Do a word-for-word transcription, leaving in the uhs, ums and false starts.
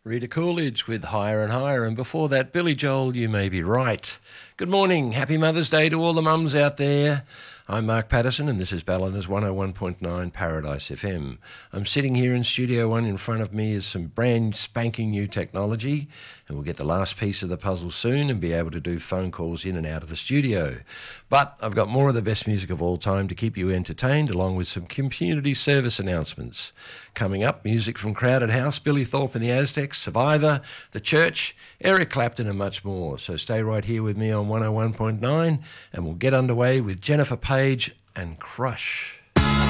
Rita Coolidge with Higher and Higher, and before that, Billy Joel, You May Be Right. Good morning. Happy Mother's Day to all the mums out there. I'm Mark Patterson, and this is Balliners one oh one point nine Paradise F M. I'm sitting here in Studio One. In front of me is some brand spanking new technology, and we'll get the last piece of the puzzle soon and be able to do phone calls in and out of the studio. But I've got more of the best music of all time to keep you entertained, along with some community service announcements. Coming up, music from Crowded House, Billy Thorpe and the Aztecs, Survivor, The Church, Eric Clapton, and much more. So stay right here with me on one oh one point nine, and we'll get underway with Jennifer Page and Crush.